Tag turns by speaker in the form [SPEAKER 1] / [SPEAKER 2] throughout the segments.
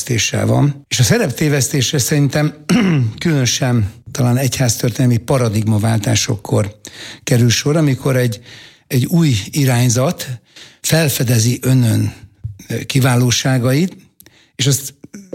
[SPEAKER 1] szereptévesztéssel van. És a szereptévesztésre szerintem különösen talán egyháztörténelmi paradigmaváltásokkor kerül sor, amikor egy új irányzat felfedezi önön kiválóságait, és azt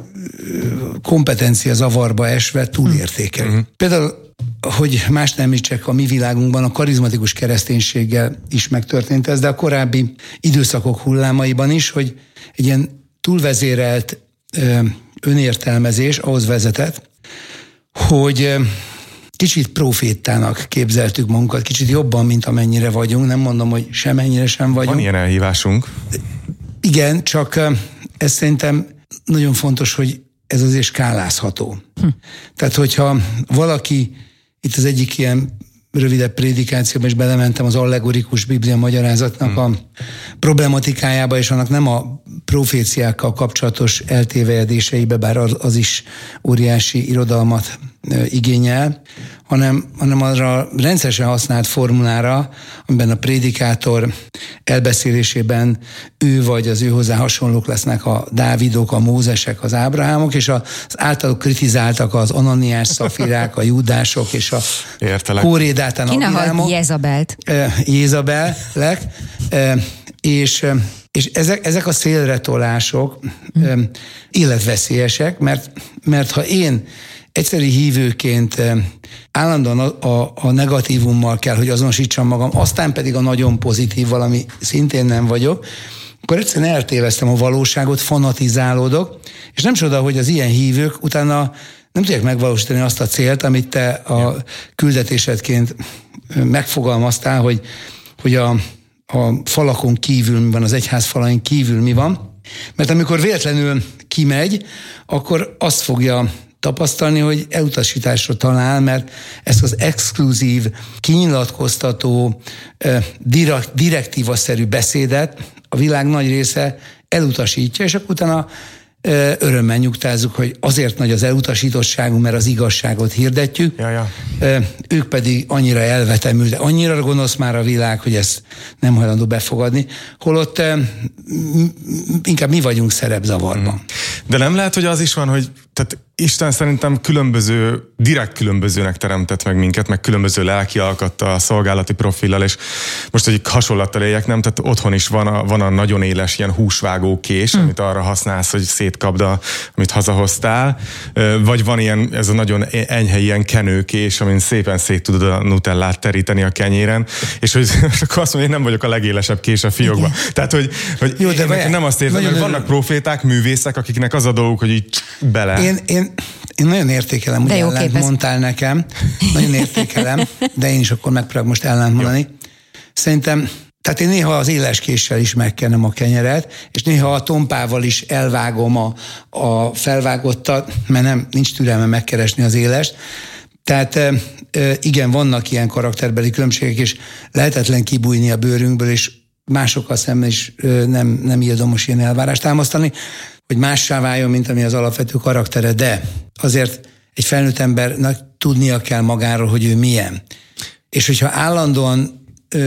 [SPEAKER 1] kompetencia zavarba esve túlértékeli. Például, hogy más nem említsek, a mi világunkban a karizmatikus kereszténységgel is megtörtént ez, de a korábbi időszakok hullámaiban is, hogy egy ilyen túlvezérelt önértelmezés ahhoz vezetett, hogy kicsit profétának képzeltük magunkat, kicsit jobban, mint amennyire vagyunk. Nem mondom, hogy semennyire sem vagyunk.
[SPEAKER 2] Van ilyen elhívásunk.
[SPEAKER 1] Igen, csak ez szerintem nagyon fontos, hogy ez azért skálázható. Tehát, hogyha valaki, itt az egyik ilyen rövidebb prédikációban is belementem az allegorikus Biblia magyarázatnak a problematikájába, és annak nem a proféciákkal kapcsolatos eltévejedéseibe, bár az is óriási irodalmat igényel, hanem arra rendszeresen használt formulára, amiben a prédikátor elbeszélésében ő vagy az ő hozzá hasonlók lesznek a Dávidok, a Mózesek, az Ábrahámok, és az általuk kritizáltak az Ananiás, Szafirák, a Júdások és a Kórédátán a Bilámok. Jézabelek. És ezek a szélretolások életveszélyesek, mert ha én egyszerű hívőként állandóan a negatívummal kell, hogy azonosítsam magam, aztán pedig a nagyon pozitívval, ami szintén nem vagyok, akkor egyszerűen eltéveztem a valóságot, fanatizálódok, és nem csoda, hogy az ilyen hívők utána nem tudják megvalósítani azt a célt, amit te a küldetésedként megfogalmaztál, hogy a falakon kívül mi van, az egyház falain kívül mi van. Mert amikor véletlenül kimegy, akkor azt fogja tapasztalni, hogy elutasításra talál, mert ezt az exkluzív, kinyilatkoztató, direktívaszerű beszédet a világ nagy része elutasítja, és akkor utána örömmel nyugtázzuk, hogy azért nagy az elutasítottságunk, mert az igazságot hirdetjük. Ők pedig annyira elvetemül, de annyira gonosz már a világ, hogy ezt nem hajlandó befogadni, holott inkább mi vagyunk szerepzavarban.
[SPEAKER 2] De nem lehet, hogy az is van, hogy tehát Isten szerintem direkt különbözőnek teremtett meg minket, meg különböző lelki alkattal, szolgálati profillal, és most egy hasonlattal éljek, nem? Tehát otthon is van a nagyon éles ilyen húsvágó kés, amit arra használsz, hogy szétkapd, amit hazahoztál, vagy van ilyen, ez a nagyon enyhe ilyen kenőkés, amin szépen szét tudod a nutellát teríteni a kenyéren, és hogy akkor azt mondja, én nem vagyok a legélesebb kés a fiókban. Tehát, hogy jó, de nem azt érzem, hogy vannak proféták, művészek, akiknek az a dolguk, hogy így bele.
[SPEAKER 1] Én nagyon értékelem, hogy ellent mondtál nekem. Nagyon értékelem, de én is akkor megpróbálok most ellent mondani. Szerintem, tehát én néha az éles késsel is megkenem a kenyeret, és néha a tompával is elvágom a felvágottat, mert nincs türelme megkeresni az élest. Tehát igen, vannak ilyen karakterbeli különbségek, és lehetetlen kibújni a bőrünkből, és másokkal szemben is nem érdemes ilyen elvárást támasztani, hogy mássá váljon, mint ami az alapvető karaktere, de azért egy felnőtt embernek tudnia kell magáról, hogy ő milyen. És hogyha állandóan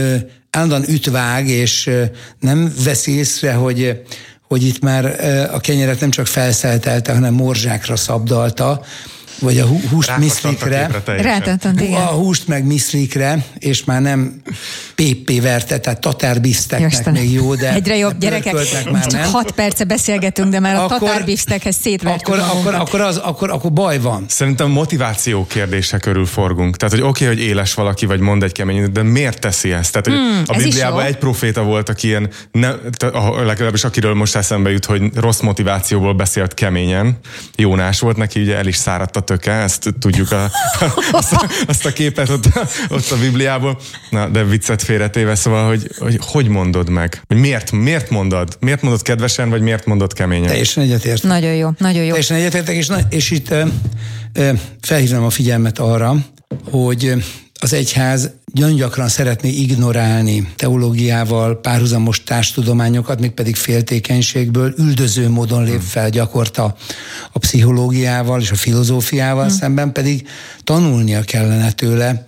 [SPEAKER 1] ütvág, és nem veszi észre, hogy itt már a kenyeret nem csak felszeltelte, hanem morzsákra szabdalta, vagy a húst miszlikre, a húst meg miszlikre, és már nem PPP verte, tehát tatárbiszteknek még jó, de
[SPEAKER 3] egyre jobb, gyerekek, már csak 6 perce beszélgetünk, de már a tatárbisztekhez szétvertünk
[SPEAKER 1] akkor baj van.
[SPEAKER 2] Szerintem motiváció kérdése körül forgunk. Tehát, hogy oké, hogy éles valaki, vagy mond egy kemény, de miért teszi ezt? Tehát, hogy a Bibliában egy proféta volt, aki ilyen, legalábbis akiről most eszembe jut, hogy rossz motivációból beszélt keményen. Jónás volt, neki ugye el is száradt a töke, ezt tudjuk azt a képet ott a Bibliából. Na, de viccet félretéve, szóval, hogy mondod meg? Hogy miért mondod? Miért mondod kedvesen, vagy miért mondod keményen?
[SPEAKER 1] Teljesen egyetértek.
[SPEAKER 3] Nagyon jó.
[SPEAKER 1] Teljesen egyetértek, és itt felhívnám a figyelmet arra, hogy az egyház gyakran szeretné ignorálni teológiával párhuzamos társtudományokat, mégpedig féltékenységből, üldöző módon lép fel gyakorta a pszichológiával és a filozófiával szemben, pedig tanulnia kellene tőle,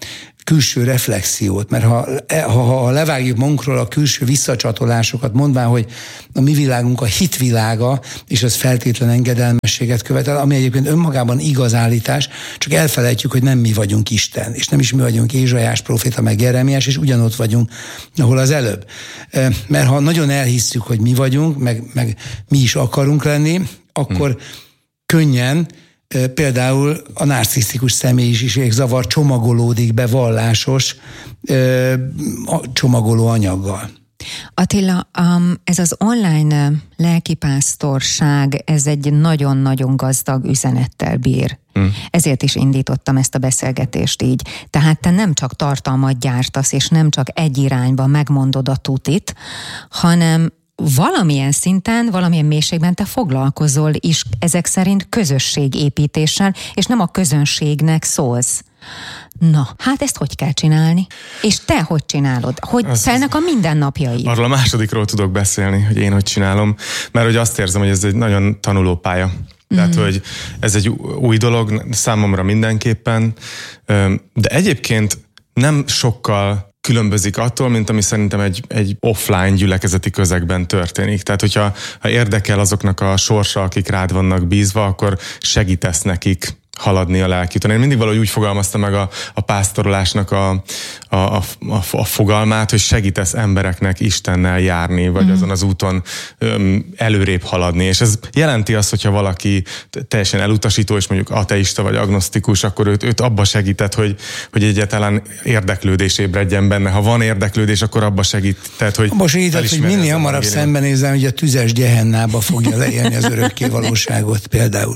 [SPEAKER 1] külső reflexiót, mert ha levágjuk magunkról a külső visszacsatolásokat, mondván, hogy a mi világunk a hitvilága, és az feltétlen engedelmességet követel, ami egyébként önmagában igaz állítás, csak elfelejtjük, hogy nem mi vagyunk Isten, és nem is mi vagyunk Ézsaiás próféta, meg Jeremiás, és ugyanott vagyunk, ahol az előbb. Mert ha nagyon elhisszük, hogy mi vagyunk, meg mi is akarunk lenni, akkor könnyen például a narcisztikus személyiségzavar csomagolódik be vallásos csomagoló anyaggal.
[SPEAKER 3] Attila, ez az online lelkipásztorság, ez egy nagyon-nagyon gazdag üzenettel bír. Ezért is indítottam ezt a beszélgetést így. Tehát te nem csak tartalmat gyártasz, és nem csak egy irányba megmondod a tutit, hanem valamilyen szinten, valamilyen mélységben te foglalkozol is ezek szerint közösségépítéssel, és nem a közönségnek szólsz. Na, hát ezt hogy kell csinálni? És te hogy csinálod? Hogy telnek a mindennapjaid?
[SPEAKER 2] Arról a másodikról tudok beszélni, hogy én hogy csinálom, mert hogy azt érzem, hogy ez egy nagyon tanulópálya. Tehát, hogy ez egy új dolog számomra mindenképpen, de egyébként nem sokkal különbözik attól, mint ami szerintem egy offline gyülekezeti közegben történik. Tehát, hogyha érdekel azoknak a sorsa, akik rád vannak bízva, akkor segítesz nekik haladni a lelkiúton. Én mindig valahogy úgy fogalmaztam meg a pásztorolásnak a fogalmát, hogy segítesz embereknek Istennel járni, vagy azon az úton előrébb haladni. És ez jelenti azt, hogyha valaki teljesen elutasító, és mondjuk ateista vagy agnosztikus, akkor őt abba segített, hogy egyáltalán érdeklődés ébredjen benne. Ha van érdeklődés, akkor abba segített, hogy
[SPEAKER 1] abba segített, hogy minél hamarabb szembenézem, hogy a tüzes Gehennába fogja leélni az örökké valóságot például.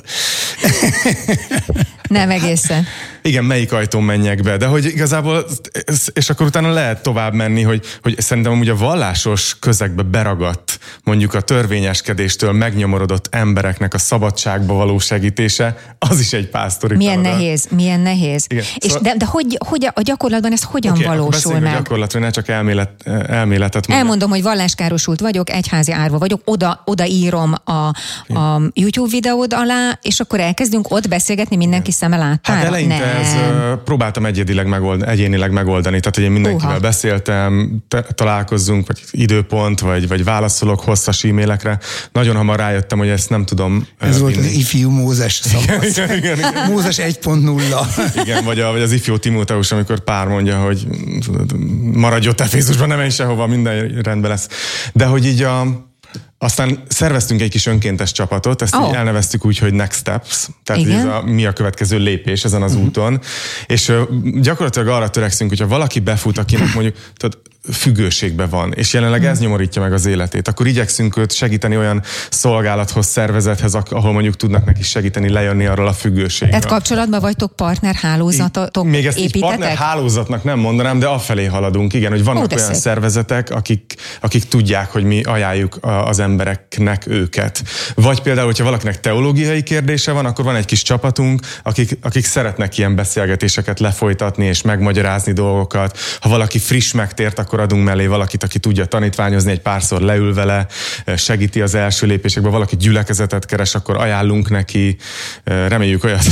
[SPEAKER 3] Nem egészen.
[SPEAKER 2] Igen, melyik ajtón menjek be, de hogy igazából, és akkor utána lehet tovább menni, hogy szerintem amúgy a vallásos közegbe beragadt, mondjuk a törvényeskedéstől megnyomorodott embereknek a szabadságba való segítése, az is egy pásztori feladat.
[SPEAKER 3] Milyen nehéz. Igen. És szóval, de hogy a gyakorlatban ez hogyan valósul meg?
[SPEAKER 2] A gyakorlatban, ne csak elméletet mondja.
[SPEAKER 3] Elmondom, hogy valláskárosult vagyok, egyházi árva vagyok, oda írom a YouTube videód alá, és akkor elkezdünk ott beszélgetni mindenki szeme láttára.
[SPEAKER 2] Hát eleinte próbáltam egyénileg megoldani, tehát hogy én mindenkivel beszéltem, találkozzunk, vagy időpont, vagy válaszolok hosszas e-mailekre. Nagyon hamar rájöttem, hogy ezt nem tudom.
[SPEAKER 1] Ez volt az ifjú Mózes szakasz. Igen. Mózes 1.0.
[SPEAKER 2] Igen, vagy az ifjú Timóteus, amikor Pál mondja, hogy maradj ott Efézusban, nem menj sehova, minden rendben lesz. De hogy így aztán szerveztünk egy kis önkéntes csapatot, ezt így elneveztük úgy, hogy Next Steps, tehát mi a következő lépés ezen az úton, és gyakorlatilag arra törekszünk, hogyha valaki befut, akinek mondjuk függőségben van, és jelenleg ez nyomorítja meg az életét, akkor igyekszünk őt segíteni olyan szolgálathoz, szervezethez, ahol mondjuk tudnak neki segíteni lejönni arról a függőségről.
[SPEAKER 3] Tehát kapcsolatban vagytok, partnerhálózatok
[SPEAKER 2] még ezt
[SPEAKER 3] építetek?
[SPEAKER 2] Partnerhálózatnak nem mondanám, de afelé haladunk, igen, hogy vannak olyan szervezetek, akik tudják, hogy mi ajánljuk az embereknek őket. Vagy például, hogyha valakinek teológiai kérdése van, akkor van egy kis csapatunk, akik szeretnek ilyen beszélgetéseket lefolytatni és megmagyarázni dolgokat. Ha valaki friss megtért, akkor adunk mellé valakit, aki tudja tanítványozni, egy párszor leül vele, segíti az első lépésekben, valaki gyülekezetet keres, akkor ajánlunk neki, reméljük olyat,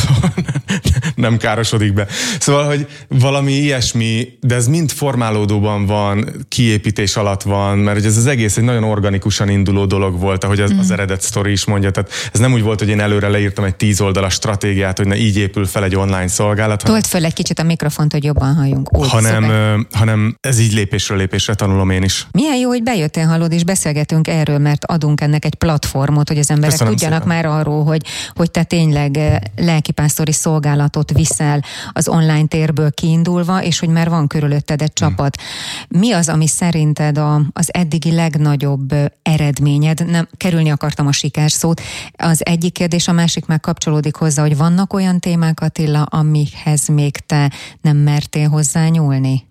[SPEAKER 2] nem károsodik be. Szóval, hogy valami ilyesmi, de ez mind formálódóban van, kiépítés alatt van, mert ez az egész egy nagyon organikusan induló dolog volt, ahogy az eredet sztori is mondja. Tehát ez nem úgy volt, hogy én előre leírtam egy 10 oldalas stratégiát, hogy így épül fel egy online szolgálat.
[SPEAKER 3] Told föl egy kicsit a mikrofont, hogy jobban halljunk.
[SPEAKER 2] Hanem ez így lépésről lépésre tanulom én is.
[SPEAKER 3] Milyen jó, hogy bejöttél, hallod, és beszélgetünk erről, mert adunk ennek egy platformot, hogy az emberek
[SPEAKER 2] Köszönöm
[SPEAKER 3] tudjanak
[SPEAKER 2] szépen.
[SPEAKER 3] már arról, hogy te tényleg lelkipásztori szolgálatot viszel az online térből kiindulva, és hogy már van körülötted egy csapat. Mi az, ami szerinted az eddigi legnagyobb eredményed? Nem, kerülni akartam a sikerszót. Az egyik kérdés, a másik meg kapcsolódik hozzá, hogy vannak olyan témák, Attila, amihez még te nem mertél hozzányúlni?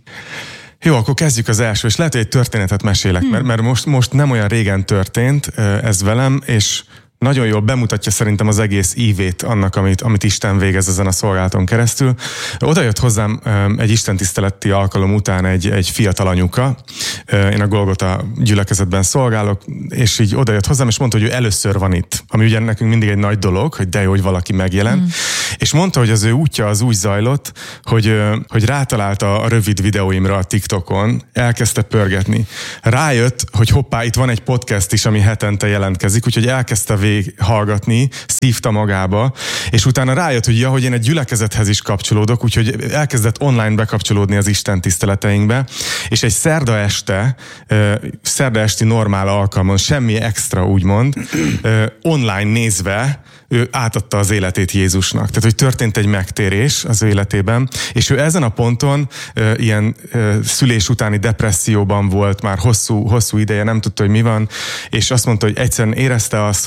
[SPEAKER 2] Jó, akkor kezdjük az első, és lehet, hogy egy történetet mesélek, mert most nem olyan régen történt ez velem, és nagyon jól bemutatja szerintem az egész ívét annak, amit Isten végez ezen a szolgálaton keresztül. Oda jött hozzám egy istentiszteleti alkalom után egy fiatal anyuka, én a Golgota gyülekezetben szolgálok, és így oda jött hozzám, és mondta, hogy ő először van itt, ami ugye nekünk mindig egy nagy dolog, hogy de jó, hogy valaki megjelent, és mondta, hogy az ő útja az úgy zajlott, hogy rátalálta a rövid videóimra a TikTokon, elkezdte pörgetni. Rájött, hogy hoppá, itt van egy podcast is, ami hetente jelentkezik, úgyhogy elkezdte hallgatni, szívta magába, és utána rájött, hogy én egy gyülekezethez is kapcsolódok, úgyhogy elkezdett online bekapcsolódni az Isten tiszteleteinkbe, és egy szerda esti normál alkalmon, semmi extra úgymond, online nézve, ő átadta az életét Jézusnak. Tehát, hogy történt egy megtérés az ő életében, és ő ezen a ponton ilyen szülés utáni depresszióban volt már hosszú ideje, nem tudta, hogy mi van, és azt mondta, hogy egyszerűen érezte azt,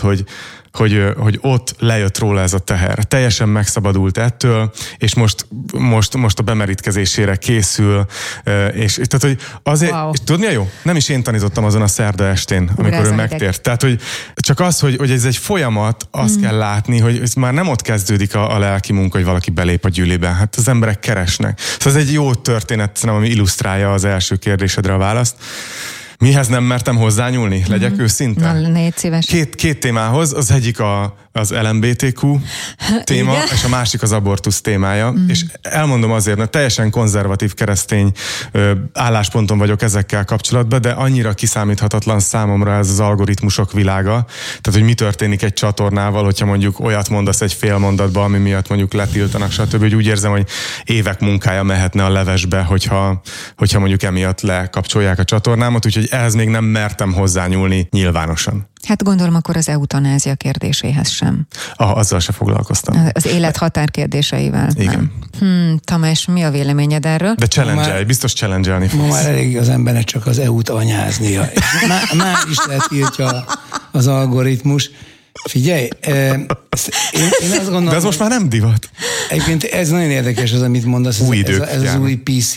[SPEAKER 2] hogy ott lejött róla ez a teher. Teljesen megszabadult ettől, és most a bemerítkezésére készül, és tehát, hogy azért, és tudod mi a jó? Nem is én tanítottam azon a szerda estén, amikor ő megtért. Tehát, hogy csak az, hogy ez egy folyamat, azt kell látni, hogy ez már nem ott kezdődik a lelki munka, hogy valaki belép a gyűlibe. Hát az emberek keresnek. Szóval ez egy jó történet, ami illusztrálja az első kérdésedre a választ. Mihez nem mertem hozzányúlni? Legyek őszinte?
[SPEAKER 3] Na, légy szíves.
[SPEAKER 2] Két témához, az egyik az LMBTQ téma, igen? És a másik az abortusz témája. És elmondom azért, mert teljesen konzervatív keresztény állásponton vagyok ezekkel kapcsolatban, de annyira kiszámíthatatlan számomra ez az algoritmusok világa. Tehát, hogy mi történik egy csatornával, hogyha mondjuk olyat mondasz egy fél mondatba, ami miatt mondjuk letiltanak, stb. Hogy úgy érzem, hogy évek munkája mehetne a levesbe, hogyha mondjuk emiatt lekapcsolják a csatornámat, úgyhogy ehhez még nem mertem hozzányúlni nyilvánosan.
[SPEAKER 3] Hát gondolom akkor az eutanázia kérdéséhez sem.
[SPEAKER 2] Azzal se foglalkoztam.
[SPEAKER 3] Az élet határ kérdéseivel.
[SPEAKER 2] Igen.
[SPEAKER 3] Tamás, mi a véleményed erről?
[SPEAKER 2] De challenge-elj, biztos challenge-elni fogsz.
[SPEAKER 1] Ma már elég az embernek csak az EU-t anyáznia. Már is letiltja az algoritmus. Figyelj, én azt gondolom...
[SPEAKER 2] De ez most már nem divat.
[SPEAKER 1] Egyébként ez nagyon érdekes az, amit mondasz. Ez az új PC,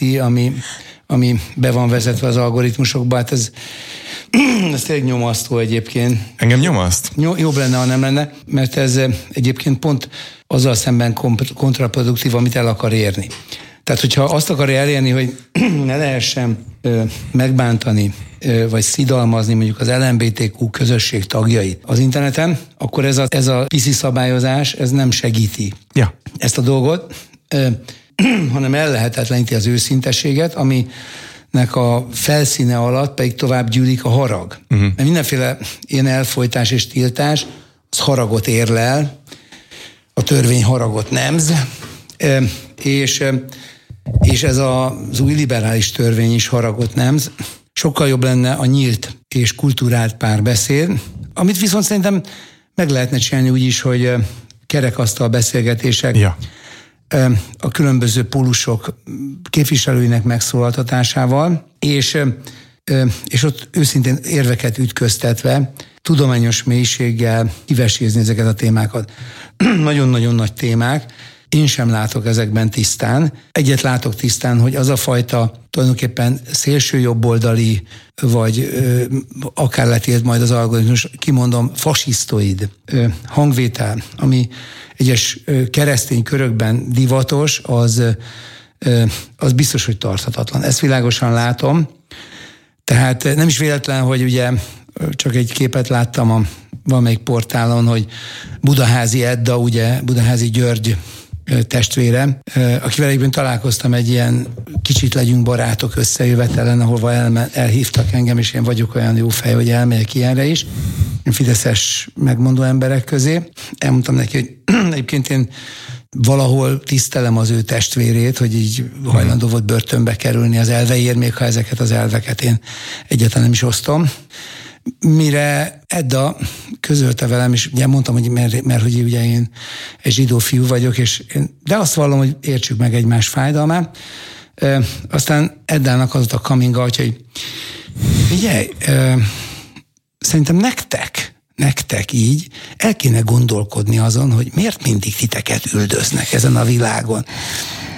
[SPEAKER 1] ami be van vezetve az algoritmusokba, hát ez tényleg nyomasztó egyébként.
[SPEAKER 2] Engem nyomaszt?
[SPEAKER 1] Jobb lenne, ha nem lenne, mert ez egyébként pont azzal szemben kontraproduktív, amit el akar érni. Tehát, hogyha azt akarja elérni, hogy ne lehessen megbántani, vagy szidalmazni mondjuk az LMBTQ közösség tagjait az interneten, akkor ez a PC szabályozás, ez nem segíti ezt a dolgot, hanem ellehetetleníti az őszintességet, aminek a felszíne alatt pedig tovább gyűlik a harag. Mert mindenféle ilyen elfojtás és tiltás, az haragot érlel, a törvény haragot nemz, és ez az új liberális törvény is haragot nemz. Sokkal jobb lenne a nyílt és kulturált párbeszéd, amit viszont szerintem meg lehetne csinálni úgy is, hogy kerekasztal beszélgetések, a különböző pólusok képviselőinek megszólaltatásával, és ott őszintén érveket ütköztetve, tudományos mélységgel kivesézni ezeket a témákat. Nagyon-nagyon nagy témák. Én sem látok ezekben tisztán. Egyet látok tisztán, hogy az a fajta tulajdonképpen szélső jobboldali, vagy akár letilt majd az algoritmus, kimondom, fasisztoid hangvétel, ami egyes keresztény körökben divatos, az biztos, hogy tarthatatlan. Ezt világosan látom. Tehát nem is véletlen, hogy ugye csak egy képet láttam valamelyik portálon, hogy Budaházi Edda, ugye Budaházi György testvére, akivel egyébként találkoztam egy ilyen kicsit legyünk barátok összejövetelen, ahova elhívtak engem, és én vagyok olyan jó fej, hogy elmegyek ilyenre is, fideszes megmondó emberek közé. Elmondtam neki, hogy egyébként én valahol tisztelem az ő testvérét, hogy így hajlandó volt börtönbe kerülni az elveiért, még ha ezeket az elveket én egyáltalán nem is osztom. Mire Edda közölte velem, és ugye mondtam, hogy mert hogy ugye én egy zsidó fiú vagyok, de azt vallom, hogy értsük meg egymás fájdalmát. Aztán Eddának az a coming out, hogy figyelj, szerintem nektek így el kéne gondolkodni azon, hogy miért mindig titeket üldöznek ezen a világon.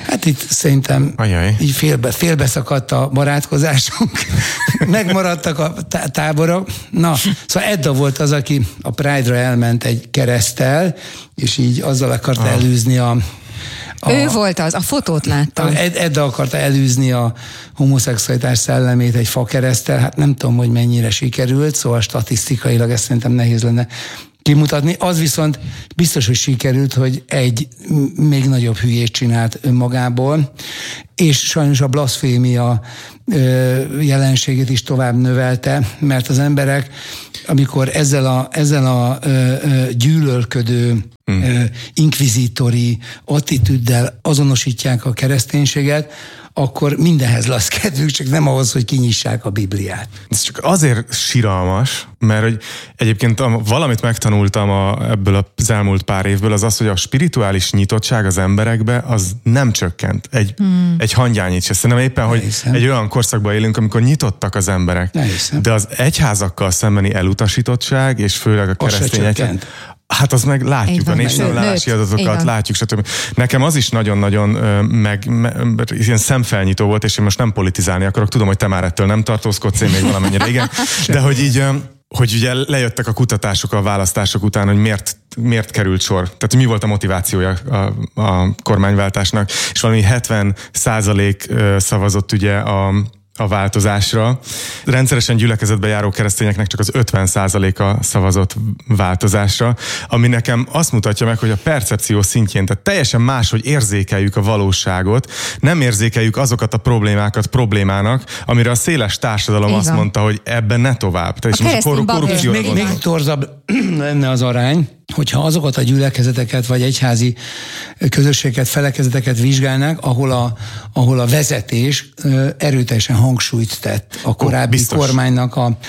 [SPEAKER 1] Hát itt szerintem így félbeszakadt a barátkozásunk, megmaradtak a táborok. Na, szóval Edda volt az, aki a Pride-ra elment egy kereszttel, és így azzal akarta elűzni
[SPEAKER 3] ő volt az, a fotót láttam.
[SPEAKER 1] Edda akarta elűzni a homoszexualitás szellemét egy fakereszttel, hát nem tudom, hogy mennyire sikerült, szóval statisztikailag ezt szerintem nehéz lenne kimutatni. Az viszont biztos, hogy sikerült, hogy egy még nagyobb hülyét csinált önmagából, és sajnos a blaszfémia jelenségét is tovább növelte, mert az emberek, amikor ezzel a gyűlölködő inkvizitori attitűddel azonosítják a kereszténységet, akkor mindenhez lesz kedvük, csak nem ahhoz, hogy kinyissák a Bibliát.
[SPEAKER 2] Ez csak azért siralmas, mert hogy egyébként valamit megtanultam ebből az elmúlt pár évből, az, hogy a spirituális nyitottság az emberekbe, az nem csökkent. Egy hangyányit se. Szerintem éppen, hogy egy olyan korszakban élünk, amikor nyitottak az emberek. De az egyházakkal szembeni elutasítottság, és főleg a keresztény egyház, hát azt meg látjuk, a népszámlálási adatokat látjuk, stb. Nekem az is nagyon-nagyon ilyen szemfelnyitó volt, és én most nem politizálni akarok, tudom, hogy te már ettől nem tartózkodsz, én még valamennyire, igen, de hogy így, hogy ugye lejöttek a kutatások a választások után, hogy miért került sor, tehát mi volt a motivációja a kormányváltásnak, és valami 70% szavazott ugye a változásra. Rendszeresen gyülekezetbe járó keresztényeknek csak az 50%-a szavazott változásra, ami nekem azt mutatja meg, hogy a percepció szintjén, tehát teljesen máshogy érzékeljük a valóságot, nem érzékeljük azokat a problémákat problémának, amire a széles társadalom azt mondta, hogy ebben ne tovább. Tehát
[SPEAKER 1] most korrupcióra még torzabb lenne az arány, hogyha azokat a gyülekezeteket vagy egyházi közösségeket, felekezeteket vizsgálnák, ahol a vezetés erőteljesen hangsúlyt tett a korábbi kormánynak a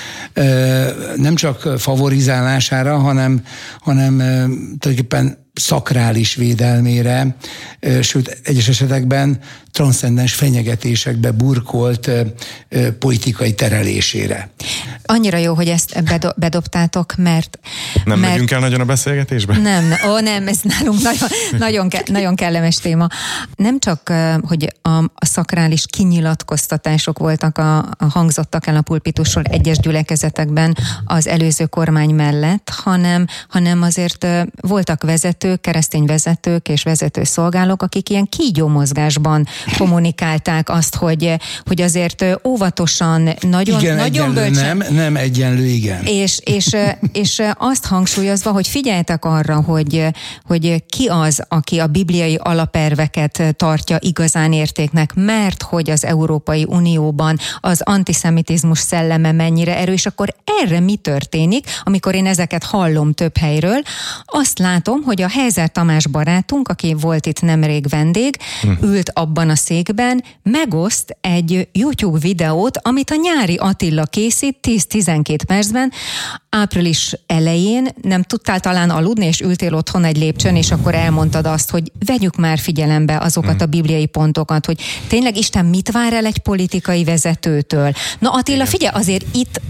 [SPEAKER 1] nem csak favorizálására, hanem tulajdonképpen szakrális védelmére, sőt, egyes esetekben transzcendens fenyegetésekbe burkolt politikai terelésére.
[SPEAKER 3] Annyira jó, hogy ezt bedobtátok, mert...
[SPEAKER 2] megyünk el nagyon a beszélgetésbe?
[SPEAKER 3] Nem, ez nálunk nagyon kellemes téma. Nem csak, hogy a szakrális kinyilatkoztatások voltak, hangzottak el a pulpitusról egyes gyülekezetekben az előző kormány mellett, hanem azért voltak vezetők, keresztény vezetők és vezető szolgálók, akik ilyen kígyómozgásban kommunikálták azt, hogy azért óvatosan, nagyon bölcsen.
[SPEAKER 1] Nem egyenlő, igen.
[SPEAKER 3] És azt hangsúlyozva, hogy figyeljetek arra, hogy ki az, aki a bibliai alapelveket tartja igazán értéknek, mert hogy az Európai Unióban az antiszemitizmus szelleme mennyire erős, akkor erre mi történik, amikor én ezeket hallom több helyről? Azt látom, hogy a Heizer Tamás barátunk, aki volt itt nemrég vendég, ült abban a székben, megoszt egy YouTube videót, amit a Nyári Attila készít 10-12 percben, április elején. Nem tudtál talán aludni, és ültél otthon egy lépcsőn, és akkor elmondtad azt, hogy vegyük már figyelembe azokat a bibliai pontokat, hogy tényleg Isten mit vár el egy politikai vezetőtől. Na Attila, figyelj, azért itt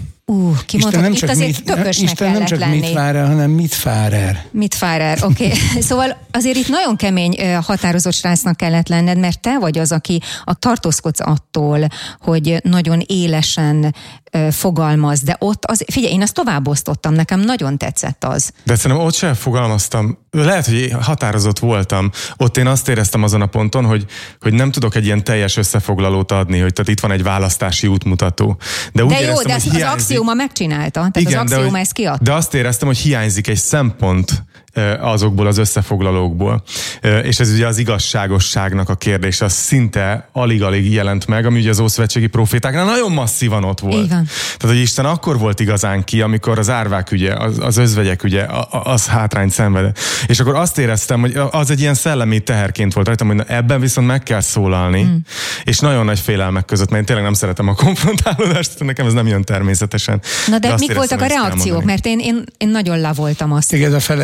[SPEAKER 3] itt azért tökösnek
[SPEAKER 1] Isten nem csak
[SPEAKER 3] lenni.
[SPEAKER 1] mit vár el, hanem mit vár el.
[SPEAKER 3] Mit vár el, oké. Szóval azért itt nagyon kemény, határozott srácnak kellett lenned, mert te vagy az, aki tartózkodsz attól, hogy nagyon élesen fogalmaz, de ott figyelj, én azt továbbosztottam, nekem nagyon tetszett az.
[SPEAKER 2] De szerintem ott sem fogalmaztam. Lehet, hogy határozott voltam. Ott én azt éreztem azon a ponton, hogy nem tudok egy ilyen teljes összefoglalót adni, hogy tehát itt van egy választási útmutató. De jó,
[SPEAKER 3] de az Axioma megcsinálta, tehát igen, az Axioma ezt kiadta.
[SPEAKER 2] De azt éreztem, hogy hiányzik egy szempont azokból az összefoglalókból. És ez ugye az igazságosságnak a kérdés, az szinte alig-alig jelent meg, ami ugye az ószövetségi profétáknál nagyon masszívan ott volt.
[SPEAKER 3] Igen.
[SPEAKER 2] Tehát, hogy Isten akkor volt igazán ki, amikor az árvák ügye, az özvegyek ügye, az hátrányt szenvedett. És akkor azt éreztem, hogy az egy ilyen szellemi teherként volt rajtam, hogy ebben viszont meg kell szólalni, és nagyon nagy félelmek között, mert én tényleg nem szeretem a konfrontálódást, nekem ez nem jön természetesen.
[SPEAKER 3] Na de mik voltak a reakciók? Mert én nagyon le voltam azt.
[SPEAKER 1] Igen, a feleségem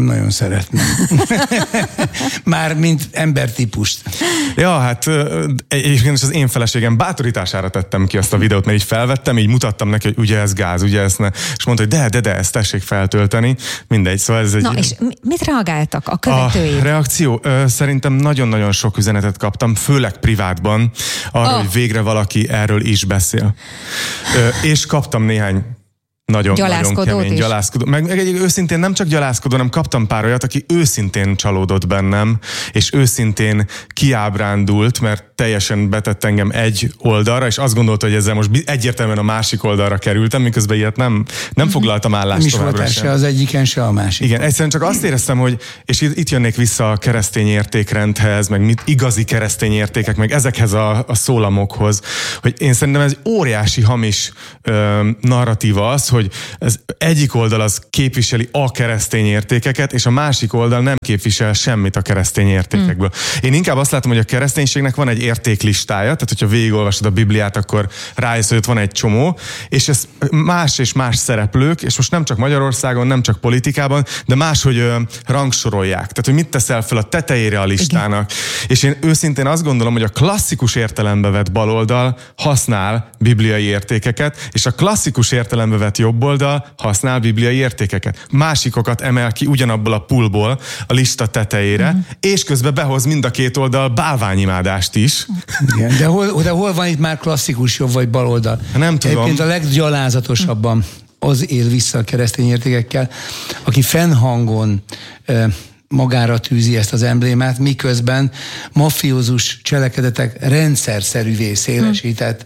[SPEAKER 1] nagyon szeretném. Már mint embertípust.
[SPEAKER 2] Ja, hát egyébként az én feleségem bátorítására tettem ki azt a videót, mert így felvettem, így mutattam neki, hogy ugye ez gáz, ugye ez ne. És mondta, hogy de, ezt tessék feltölteni. Mindegy, szóval ez egy...
[SPEAKER 3] Na, és mit reagáltak a követői?
[SPEAKER 2] A reakció, szerintem nagyon-nagyon sok üzenetet kaptam, főleg privátban, arra, hogy végre valaki erről is beszél. És kaptam néhány nagyon kemény gyalázkodó. Meg őszintén nem csak gyalázkodó, hanem kaptam pár olyat, aki őszintén csalódott bennem, és őszintén kiábrándult, mert teljesen betett engem egy oldalra, és azt gondolta, hogy ezzel most egyértelműen a másik oldalra kerültem, miközben ilyet nem foglaltam állást továbbra sem.
[SPEAKER 1] Se az egyiken, se a másik.
[SPEAKER 2] Igen, egyszerűen csak azt éreztem, hogy, és itt jönnék vissza a keresztény értékrendhez, meg igazi keresztény értékek, meg ezekhez a szólamokhoz, hogy én szerintem ez óriási hamis narratíva az, hogy ez egyik oldal az képviseli a keresztény értékeket, és a másik oldal nem képvisel semmit a keresztény értékekből. Én inkább azt látom, hogy a kereszténységnek van egy értéklistája, tehát hogyha végigolvasod a Bibliát, akkor rájössz, hogy ott van egy csomó, és ez más és más szereplők, és most nem csak Magyarországon, nem csak politikában, de máshogy rangsorolják. Tehát, hogy mit teszel fel a tetejére a listának. Igen. És én őszintén azt gondolom, hogy a klasszikus értelembe vett baloldal használ bibliai értékeket, és a klasszikus értelembe vett jobboldal használ bibliai értékeket. Másikokat emel ki ugyanabból a poolból a lista tetejére, és közben behoz mind a két oldal bálványimádást is.
[SPEAKER 1] Igen, de hol van itt már klasszikus jobb vagy baloldal?
[SPEAKER 2] Nem tudom.
[SPEAKER 1] Egyébként a leggyalázatosabban az él vissza a keresztény értékekkel, aki fennhangon magára tűzi ezt az emblémát, miközben mafiózus cselekedetek rendszerszerűvé szélesített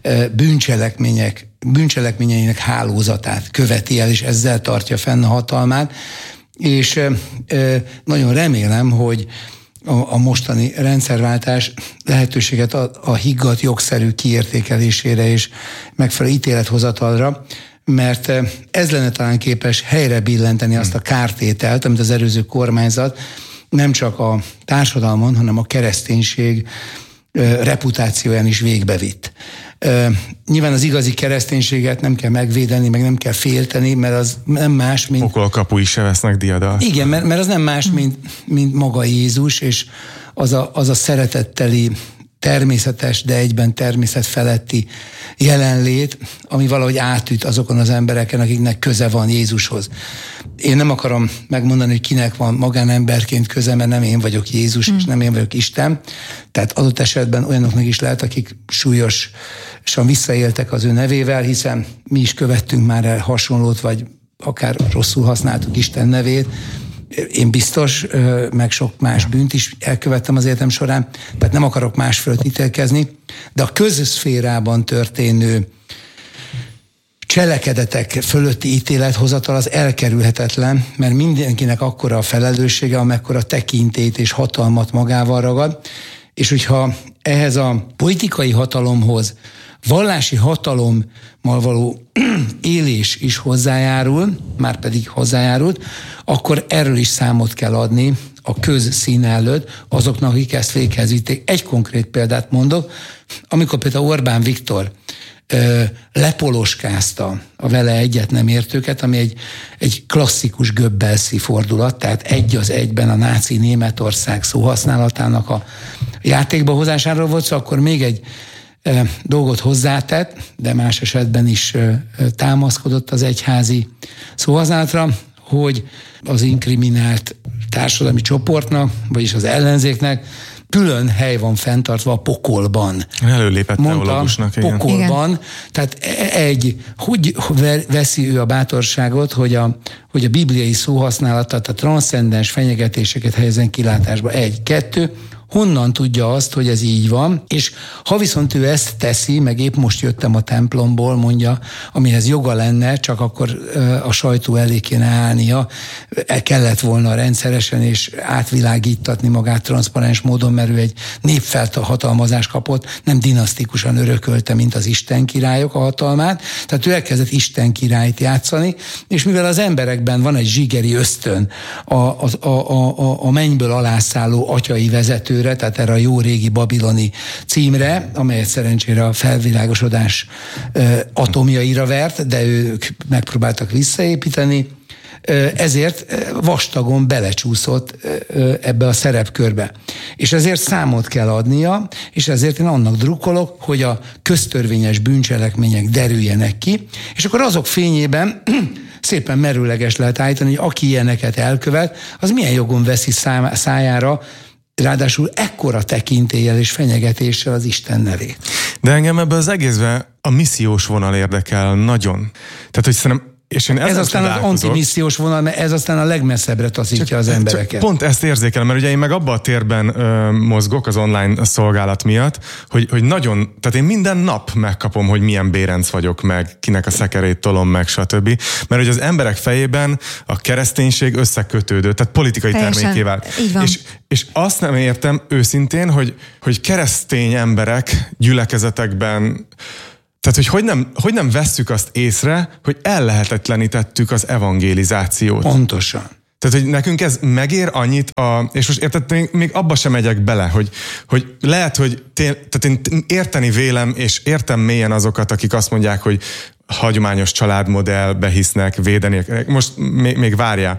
[SPEAKER 1] bűncselekményeinek hálózatát követi el, és ezzel tartja fenn a hatalmát, és nagyon remélem, hogy a mostani rendszerváltás lehetőséget ad a higgadt jogszerű kiértékelésére és megfelelő ítélethozatalra, mert ez lenne talán képes helyre billenteni azt a kártételt, amit az előző kormányzat nem csak a társadalmon, hanem a kereszténység reputációján is végbevitt. Nyilván az igazi kereszténységet nem kell megvédeni, meg nem kell félteni, mert az nem más, mint...
[SPEAKER 2] Pokolkapui se vesznek diadalt.
[SPEAKER 1] Igen, mert az nem más, mint maga Jézus, és az a szeretetteli, természetes, de egyben természetfeletti jelenlét, ami valahogy átüt azokon az embereken, akiknek köze van Jézushoz. Én nem akarom megmondani, hogy kinek van magánemberként köze, mert nem én vagyok Jézus, és nem én vagyok Isten. Tehát adott esetben olyanoknak is lehet, akik súlyosan visszaéltek az ő nevével, hiszen mi is követtünk már el hasonlót, vagy akár rosszul használtuk Isten nevét. Én biztos, meg sok más bűnt is elkövettem az életem során, tehát nem akarok más fölött ítélkezni, de a közszférában történő cselekedetek fölötti ítélethozatal az elkerülhetetlen, mert mindenkinek akkora a felelőssége, amekkora tekintélyt és hatalmat magával ragad, és hogyha ehhez a politikai hatalomhoz vallási hatalommal való élés is hozzájárul, már pedig hozzájárult, akkor erről is számot kell adni a közszín előtt azoknak, akik ezt véghez vitték. Egy konkrét példát mondok, amikor például Orbán Viktor lepoloskázta a vele egyet nem értőket, ami egy klasszikus Goebbelszi fordulat, tehát egy az egyben a náci Németország szóhasználatának a játékba hozásáról volt szó, akkor még egy dolgot hozzátett, de más esetben is támaszkodott az egyházi szóhasználatra, hogy az inkriminált társadalmi csoportnak, vagyis az ellenzéknek külön hely van fenntartva a pokolban.
[SPEAKER 2] Előlépett teológusnak.
[SPEAKER 1] Pokolban. Igen. Tehát hogy veszi ő a bátorságot, hogy a bibliai szóhasználatot, a transzcendens fenyegetéseket helyezen kilátásba. 1, 2, honnan tudja azt, hogy ez így van, és ha viszont ő ezt teszi, meg épp most jöttem a templomból, mondja, amihez joga lenne, csak akkor a sajtó elé kéne állnia, kellett volna rendszeresen és átvilágítatni magát transzparens módon, mert ő egy népfelhatalmazást kapott, nem dinasztikusan örökölte, mint az Isten királyok a hatalmát, tehát ő elkezdett Isten királyt játszani, és mivel az emberekben van egy zsigeri ösztön a mennyből alászálló atyai vezetőre, tehát erre a jó régi babiloni címre, amelyet szerencsére a felvilágosodás atomjaira vert, de ők megpróbáltak visszaépíteni, ezért vastagon belecsúszott ebbe a szerepkörbe. És ezért számot kell adnia, és ezért én annak drukkolok, hogy a köztörvényes bűncselekmények derüljenek ki, és akkor azok fényében szépen merőleges lehet állítani, hogy aki ilyeneket elkövet, az milyen jogon veszi szájára, ráadásul ekkora tekintéllyel és fenyegetéssel az Isten nevét.
[SPEAKER 2] De engem ebben az egészben a missziós vonal érdekel nagyon. Tehát, hogy szerintem
[SPEAKER 1] ez aztán az antimissziós vonal, mert ez aztán a legmesszebbre taszítja az embereket.
[SPEAKER 2] Pont ezt érzékelem, mert ugye én meg abban a térben mozgok az online szolgálat miatt, hogy nagyon, tehát én minden nap megkapom, hogy milyen bérenc vagyok meg, kinek a szekerét tolom meg, stb. Mert hogy az emberek fejében a kereszténység összekötődő, tehát politikai termékké vált. És azt nem értem őszintén, hogy keresztény emberek gyülekezetekben, tehát, hogy nem vesszük azt észre, hogy ellehetetlenítettük az evangelizációt.
[SPEAKER 1] Pontosan.
[SPEAKER 2] Tehát, hogy nekünk ez megér annyit, és most érted, még abba sem megyek bele, hogy lehet, hogy tehát én érteni vélem, és értem mélyen azokat, akik azt mondják, hogy hagyományos családmodellbe hisznek, védeni. Most még várjál.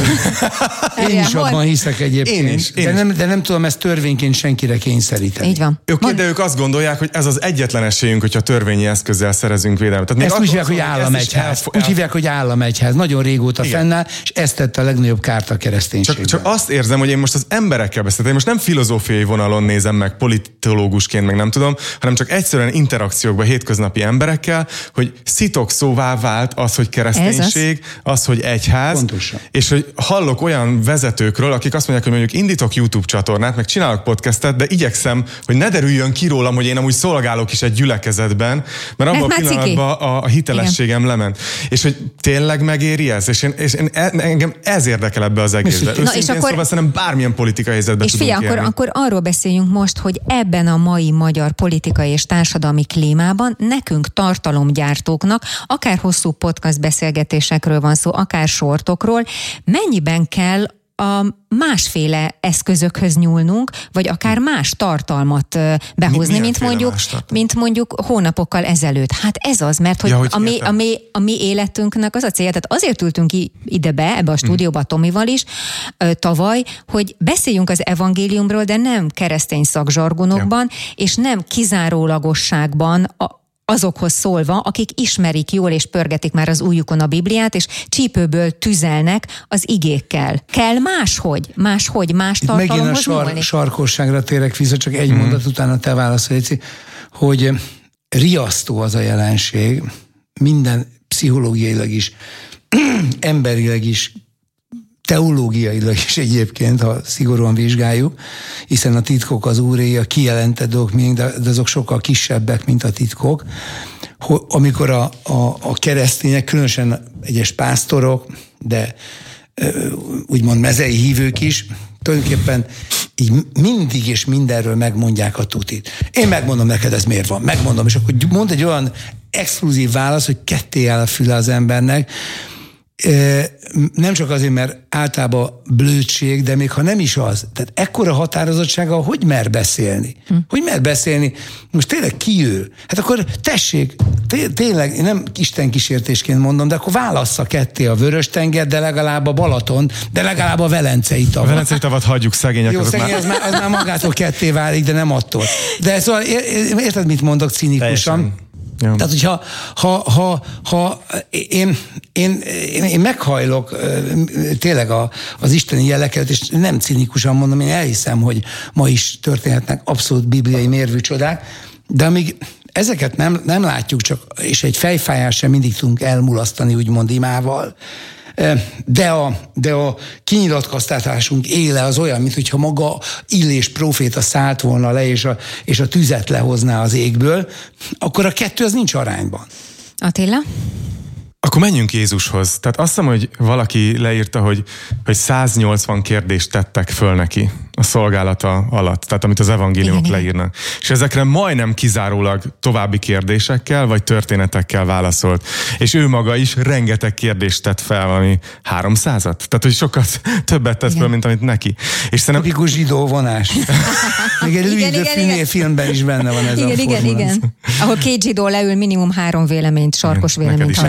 [SPEAKER 1] Én is abban hiszek egyébként. Én is. De nem tudom ezt törvényként senkire kényszeríteni.
[SPEAKER 3] Így van.
[SPEAKER 2] De ők azt gondolják, hogy ez az egyetlen esélyünk, hogyha törvényi eszközzel szerezünk védelmet. Tehát
[SPEAKER 1] ezt úgy hívják, hogy államegyház. Úgy hívják, hogy államegyház. Nagyon régóta fennáll, és ezt tette a legnagyobb kárt a kereszténységben.
[SPEAKER 2] Csak azt érzem, hogy én most az emberekkel beszéltem. Én most nem filozófiai vonalon nézem meg, politológusként, meg nem tudom, hanem csak egyszerűen interakciókban hétköznapi emberekkel, hogy szitokszóvá vált az, hogy kereszténység, az, hogy egyház.
[SPEAKER 1] Pontosan.
[SPEAKER 2] És hogy hallok olyan vezetőkről, akik azt mondják, hogy mondjuk indítok YouTube csatornát, meg csinálok podcastet, de igyekszem, hogy ne derüljön ki rólam, hogy én amúgy szolgálok is egy gyülekezetben, mert abban a pillanatban a hitelességem lement. És hogy tényleg megéri ez? És engem ez érdekel ebbe az egészbe. Őszintén szóval szerintem bármilyen politikai helyzetben tudunk élni.
[SPEAKER 3] És akkor arról beszéljünk most, hogy ebben a mai magyar politikai és társadalmi klímában nekünk tartalomgyártóknak, akár hosszú podcast beszélgetésekről van szó, akár sortokról, mennyiben kell a másféle eszközökhöz nyúlnunk, vagy akár más tartalmat behozni, mint mondjuk hónapokkal ezelőtt. Hát ez az, mert hogy a mi életünknek az a célja, tehát azért ültünk ebbe a stúdióba Tomival is tavaly, hogy beszéljünk az evangéliumról, de nem keresztény szakzsargonokban, és nem kizárólagosságban azokhoz szólva, akik ismerik jól és pörgetik már az ujjukon a Bibliát, és csípőből tüzelnek az igékkel. Kell más tartalomhoz nyúlni.
[SPEAKER 1] Megint a sarkosságra térek vissza, csak egy mondat utána te válaszolj, hogy riasztó az a jelenség, minden pszichológiailag is, emberileg is, teológiailag is egyébként, ha szigorúan vizsgáljuk, hiszen a titkok az Úré, a kijelentett dolgok még, de azok sokkal kisebbek, mint a titkok. Amikor a keresztények, különösen egyes pásztorok, de úgymond mezei hívők is, tulajdonképpen így mindig és mindenről megmondják a tutit. Én megmondom neked, ez miért van. Megmondom, és akkor mond egy olyan exkluzív válasz, hogy ketté áll a füle az embernek, nem csak azért, mert általában blödség, de még ha nem is az. Tehát ekkora határozottsága, hogy mer beszélni? Hogy mer beszélni? Most tényleg ki ő? Hát akkor tessék, tényleg, nem Isten kísértésként mondom, de akkor válassza ketté a Vörös-tenger, de legalább a Balaton, de legalább a Velencei tavat.
[SPEAKER 2] A Velencei tavat hagyjuk, szegények.
[SPEAKER 1] Jó, szegény, az már magától ketté válik, de nem attól. De szóval érted, mit mondok cinikusan? Teljesen. Ja. Tehát, hogyha én meghajlok tényleg az isteni jeleket, és nem cinikusan mondom, én elhiszem, hogy ma is történhetnek abszolút bibliai mérvű csodák, de amíg ezeket nem látjuk, és egy fejfájás sem mindig tudunk elmulasztani, úgymond imával, de a kinyilatkoztatásunk éle az olyan, mintha maga Illés próféta szállt volna le, és a tüzet lehozná az égből, akkor a kettő az nincs arányban.
[SPEAKER 3] Attila?
[SPEAKER 2] Akkor menjünk Jézushoz. Tehát azt hiszem, hogy valaki leírta, hogy 180 kérdést tettek föl neki a szolgálata alatt, tehát amit az evangéliumok leírnak. És ezekre majdnem kizárólag további kérdésekkel, vagy történetekkel válaszolt. És ő maga is rengeteg kérdést tett fel, valami 300-at. Tehát, hogy sokat többet tett föl, mint amit neki. És
[SPEAKER 1] tipikus zsidó vonás. Még egy Louis de Funès filmben is benne van ez a forma.
[SPEAKER 3] Igen. Ahol két zsidó leül, minimum 3 véleményt, sarkos véleményt.
[SPEAKER 1] Meg hogy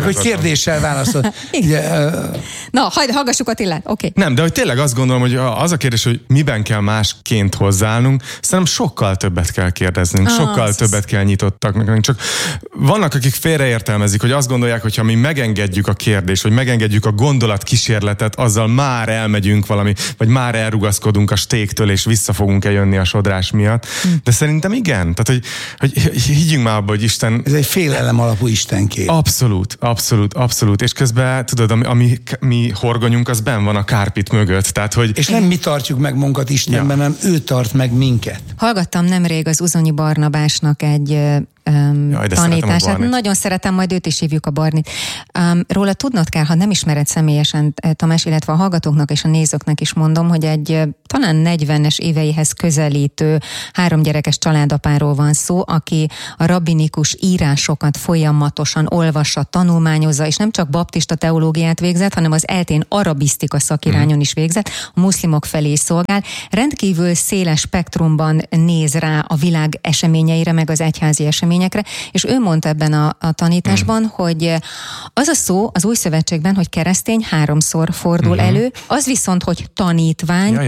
[SPEAKER 1] kérdéssel válaszol.
[SPEAKER 3] Na, hallgassuk Attilát, oké.
[SPEAKER 2] Nem, de hogy tényleg azt gondolom, hogy az a kérdés, hogy miben kell másként hozzáállnunk, szerintem sokkal többet kell kérdeznünk, sokkal többet kell nyitottak. Csak vannak, akik félreértelmezik, hogy azt gondolják, hogy ha mi megengedjük a kérdést, vagy megengedjük a gondolatkísérletet, azzal már elmegyünk valami, vagy már elrugaszkodunk a stéktől, és vissza fogunk-e jönni a sodrás miatt. De szerintem igen. Tehát, hogy higgyünk már abba, hogy Isten...
[SPEAKER 1] Ez egy félelem alapú istenkép.
[SPEAKER 2] Abszolút. És közben, tudod, mi horgonyunk, az benn van a kárpit mögött. Tehát, hogy...
[SPEAKER 1] És nem mi tartjuk meg magunkat Istenben, hanem ő tart meg minket.
[SPEAKER 3] Hallgattam nemrég az Uzonyi Barnabásnak egy tanítását. Nagyon szeretem, majd őt is hívjuk a Barnit. Róla tudnod kell, ha nem ismered személyesen, Tamás, illetve a hallgatóknak és a nézőknek is mondom, hogy egy talán 40-es éveihez közelítő 3 gyerekes családapáról van szó, aki a rabbinikus írásokat folyamatosan olvassa, tanulmányozza, és nem csak baptista teológiát végzett, hanem az eltén arabisztika szakirányon is végzett, a muszlimok felé szolgál. Rendkívül széles spektrumban néz rá a világ eseményeire, meg az egyházi eseményekre, és ő mondta ebben a tanításban, hogy az a szó az Új Szövetségben, hogy keresztény 3-szor fordul elő, az viszont, hogy tanítvány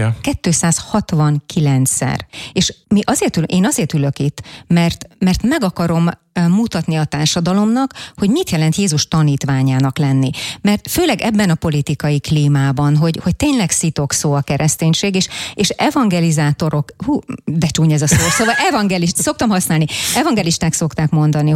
[SPEAKER 3] 269-szer. És én azért ülök itt, mert meg akarom mutatni a társadalomnak, hogy mit jelent Jézus tanítványának lenni. Mert főleg ebben a politikai klímában, hogy tényleg szitokszó a kereszténység, és evangelizátorok, de csúnya ez a szó, szóval szoktam használni, evangelisták szokták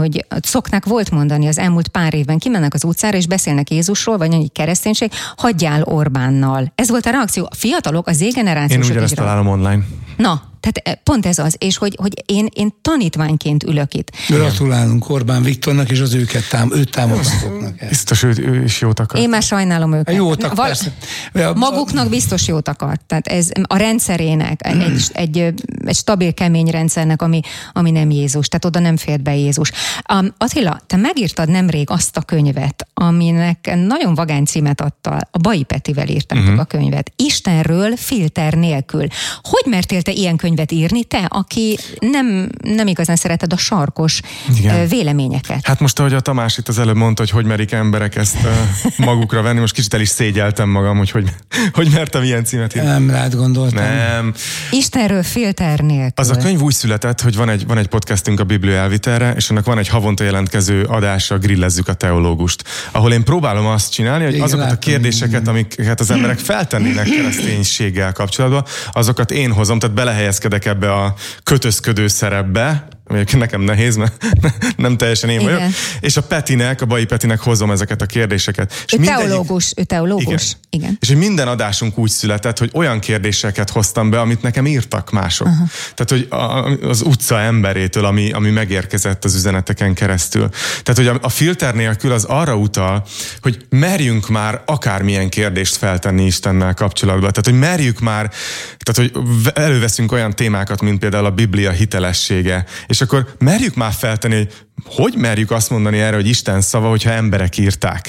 [SPEAKER 3] mondani az elmúlt pár évben, kimennek az utcára, és beszélnek Jézusról, vagy annyi kereszténység, hagyjál Orbánnal. Ez volt a reakció. A fiatalok, az Z-generációsok.
[SPEAKER 2] Én ugyanezt találom online.
[SPEAKER 3] Na, tehát pont ez az, és hogy én tanítványként ülök itt.
[SPEAKER 1] Gratulálunk Orbán Viktornak és az őt támogatóknak.
[SPEAKER 2] Biztos ő is jót akar.
[SPEAKER 3] Én már sajnálom őket.
[SPEAKER 1] Jót akar, persze.
[SPEAKER 3] Maguknak biztos jót akar. Tehát ez a rendszerének, egy stabil, kemény rendszernek, ami nem Jézus. Tehát oda nem fért be Jézus. Attila, te megírtad nemrég azt a könyvet, aminek nagyon vagány címet adtál. A Bai Petivel írtátok a könyvet. Istenről filter nélkül. Hogy mertél te ilyen könyvet írni, te, aki nem igazán szereted a sarkos véleményeket?
[SPEAKER 2] Hát most, ahogy a Tamás itt az előbb mondta, hogy merik emberek ezt magukra venni, most kicsit el is szégyeltem magam, hogy mertem ilyen címet írni.
[SPEAKER 1] Nem rád gondoltam.
[SPEAKER 2] Nem.
[SPEAKER 3] Istenről filter nélkül.
[SPEAKER 2] Az a könyv úgy született, hogy van egy podcastünk a Biblia elvitelre, és annak van egy havonta jelentkező adása, Grillezzük a teológust, ahol én próbálom azt csinálni, hogy azokat a kérdéseket, amiket az emberek feltennének kereszténységgel kapcsolatban, azokat én hozom, tehát belehelyezkedek ebbe a kötözködő szerepbe, ami nekem nehéz, mert nem teljesen én vagyok. És a Bai Petinek hozom ezeket a kérdéseket.
[SPEAKER 3] Ő teológus. Igen.
[SPEAKER 2] És hogy minden adásunk úgy született, hogy olyan kérdéseket hoztam be, amit nekem írtak mások. Tehát, hogy az utca emberétől, ami megérkezett az üzeneteken keresztül. Tehát, hogy a filter nélkül az arra utal, hogy merjünk már akármilyen kérdést feltenni Istennel kapcsolatban. Tehát, hogy merjük már, tehát, hogy előveszünk olyan témákat, mint például a Biblia hitelessége, és akkor merjük már feltenni, hogy merjük azt mondani erre, hogy Isten szava, hogyha emberek írták?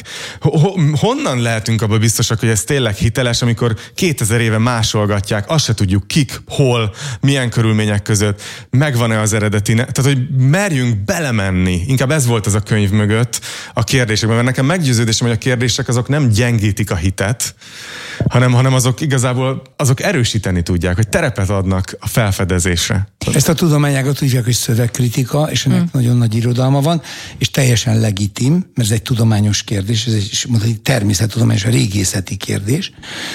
[SPEAKER 2] Honnan lehetünk abban biztosak, hogy ez tényleg hiteles, amikor 2000 éve másolgatják, azt se tudjuk kik, hol, milyen körülmények között, megvan-e az eredeti, tehát hogy merjünk belemenni. Inkább ez volt az a könyv mögött a kérdésekben, mert nekem meggyőződésem, hogy a kérdések azok nem gyengítik a hitet, hanem azok igazából erősíteni tudják, hogy terepet adnak a felfedezésre.
[SPEAKER 1] Ezt a tudományágat úgy hogy szövegkritika, és ennek nagyon nagy irodalma van, és teljesen legitim, mert ez egy tudományos kérdés, ez egy természettudományos, a régészeti kérdés,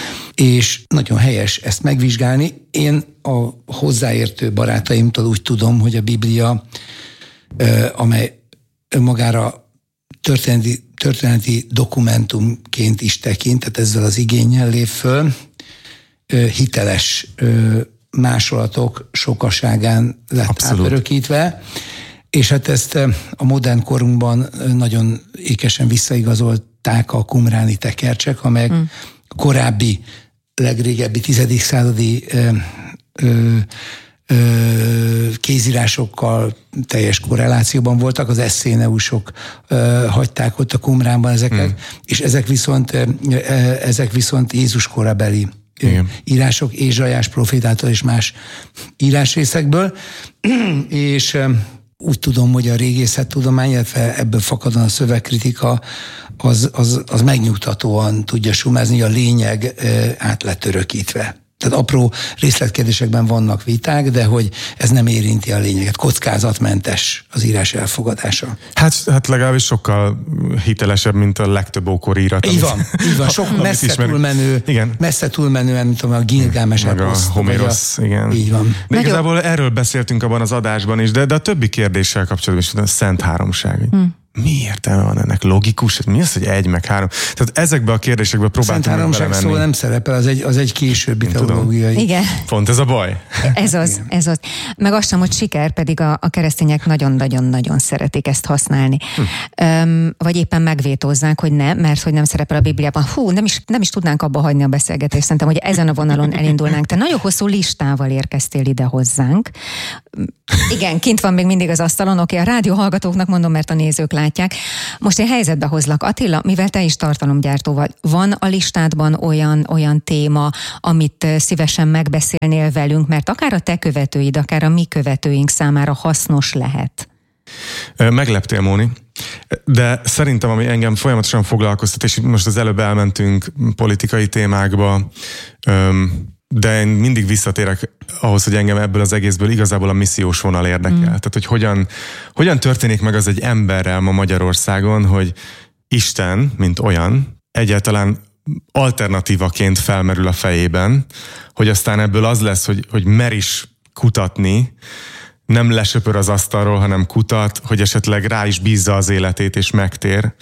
[SPEAKER 1] és nagyon helyes ezt megvizsgálni. Én a hozzáértő barátaimtól úgy tudom, hogy a Biblia, amely önmagára történeti dokumentumként is tekint, tehát ezzel az igénnyel lép föl, hiteles másolatok sokaságán lett átörökítve, és hát ezt a modern korunkban nagyon ékesen visszaigazolták a qumráni tekercsek, amelyek korábbi, legrégebbi 10. századi kézírásokkal teljes korrelációban voltak, az eszéneusok hagyták ott a Qumránban ezeket, és ezek viszont Jézus korabeli írások, Ézsaiás profétától és más írásrészekből, és úgy tudom, hogy a régészettudomány, illetve ebből fakadóan a szövegkritika, az megnyugtatóan tudja sumázni, a lényeg át lett örökítve. Tehát apró részletkérdésekben vannak viták, de hogy ez nem érinti a lényeget. Kockázatmentes az írás elfogadása.
[SPEAKER 2] Hát legalábbis sokkal hitelesebb, mint a legtöbb ókori írat.
[SPEAKER 1] Így van. Sok messze túlmenően, mint a Gilgamesh eposzt.
[SPEAKER 2] A Homérosz, igen.
[SPEAKER 1] Így van.
[SPEAKER 2] De igazából erről beszéltünk abban az adásban is, de a többi kérdéssel kapcsolatban is, a Szent Háromság. Mi értelme van ennek? Logikus? Mi az, hogy 1 meg 3? Tehát ezekbe a kérdésekbe próbáltunk
[SPEAKER 1] meg belemenni. Szent Háromság szó nem szerepel, az egy későbbi teológiai.
[SPEAKER 3] Igen.
[SPEAKER 2] Pont ez a baj.
[SPEAKER 3] Ez az. Meg azt sem, hogy siker, pedig a keresztények nagyon-nagyon-nagyon szeretik ezt használni. Vagy éppen megvétózzák, hogy nem, mert hogy nem szerepel a Bibliában. Nem is tudnánk abba hagyni a beszélgetést. Szerintem, hogy ezen a vonalon elindulnánk. Te nagyon hosszú listával érkeztél ide hozzánk. Igen, kint van még mindig az asztalon, oké, a rádió hallgatóknak mondom, mert a nézők látják. Most én helyzetbe hozlak. Attila, mivel te is tartalomgyártó vagy, van a listádban olyan téma, amit szívesen megbeszélnél velünk, mert akár a te követőid, akár a mi követőink számára hasznos lehet?
[SPEAKER 2] Megleptél, Móni. De szerintem, ami engem folyamatosan foglalkoztat, és most az előbb elmentünk politikai témákba, de én mindig visszatérek ahhoz, hogy engem ebből az egészből igazából a missziós vonal érdekel. Tehát, hogy hogyan történik meg az egy emberrel ma Magyarországon, hogy Isten, mint olyan, egyáltalán alternatívaként felmerül a fejében, hogy aztán ebből az lesz, hogy mer is kutatni, nem lesöpör az asztalról, hanem kutat, hogy esetleg rá is bízza az életét, és megtér.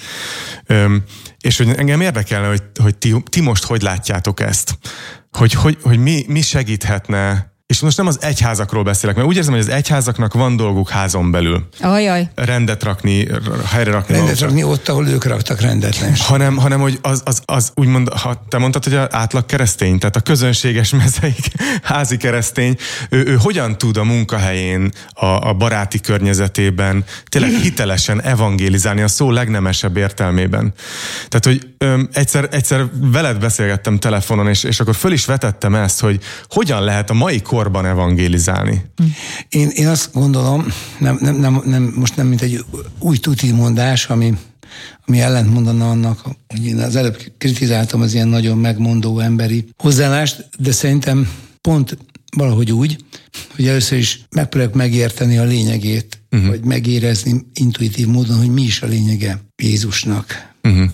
[SPEAKER 2] És hogy engem érdekelne, hogy ti most hogy látjátok ezt? Hogy mi segíthetne, és most nem az egyházakról beszélek, mert úgy érzem, hogy az egyházaknak van dolguk házon belül.
[SPEAKER 3] Ajaj.
[SPEAKER 2] Rendet rakni, helyre rakni.
[SPEAKER 1] Rendet rakni ott, ahol ők raktak rendetlenség.
[SPEAKER 2] Hanem hogy az úgymond, ha te mondtad, hogy az átlag keresztény, tehát a közönséges mezeik házi keresztény, ő hogyan tud a munkahelyén, a baráti környezetében tényleg hitelesen evangélizálni a szó legnemesebb értelmében. Tehát, hogy egyszer veled beszélgettem telefonon, és akkor föl is vetettem ezt, hogy hogyan lehet a mai korban evangélizálni.
[SPEAKER 1] Én azt gondolom, most nem mint egy új tuti mondás, ami ellent mondana annak, hogy én az előbb kritizáltam az ilyen nagyon megmondó emberi hozzáállást, de szerintem pont valahogy úgy, hogy először is megpróbáljuk megérteni a lényegét, vagy megérezni intuitív módon, hogy mi is a lényege Jézusnak,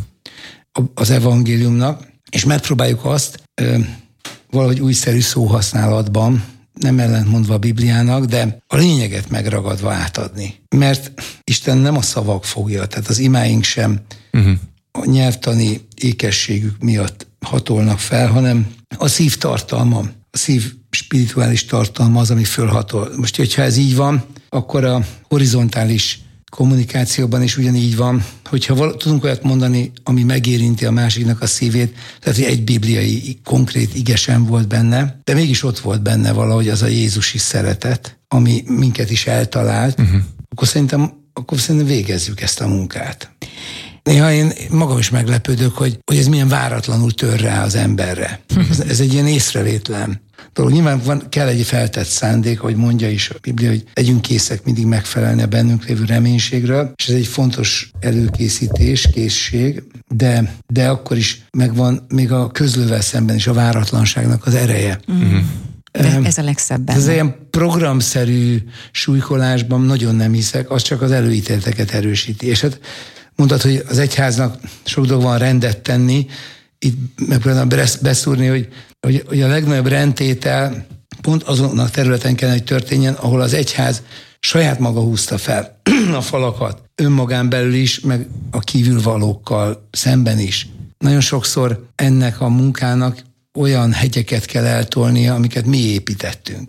[SPEAKER 1] az evangéliumnak, és megpróbáljuk azt valahogy újszerű szóhasználatban, nem ellentmondva a Bibliának, de a lényeget megragadva átadni. Mert Isten nem a szavak fogja, tehát az imáink sem a nyelvtani ékességük miatt hatolnak fel, hanem a szív tartalma, a szív spirituális tartalma az, ami fölhatol. Most, hogyha ez így van, akkor a horizontális kommunikációban is ugyanígy van, hogyha tudunk olyat mondani, ami megérinti a másiknak a szívét, tehát hogy egy bibliai konkrét ige sem volt benne, de mégis ott volt benne valahogy az a jézusi szeretet, ami minket is eltalált, akkor szerintem végezzük ezt a munkát. Néha én magam is meglepődök, hogy ez milyen váratlanul tör rá az emberre. Ez egy ilyen észrevétlen dolog. Nyilván kell egy feltett szándék, hogy mondja is a Biblia, hogy legyünk készek mindig megfelelni a bennünk lévő reménységről, és ez egy fontos előkészítés, készség, de akkor is megvan még a közlővel szemben is a váratlanságnak az ereje.
[SPEAKER 3] De ez a legszebb benne.
[SPEAKER 1] Ez ilyen programszerű súlykolásban nagyon nem hiszek, az csak az előítéleteket erősíti. És hát mondtad, hogy az egyháznak sok dolog van rendet tenni, itt megpróbálom beszúrni, hogy a legnagyobb rendtétel pont azon a területen kellene, hogy történjen, ahol az egyház saját maga húzta fel a falakat, önmagán belül is, meg a kívülvalókkal szemben is. Nagyon sokszor ennek a munkának olyan hegyeket kell eltolnia, amiket mi építettünk.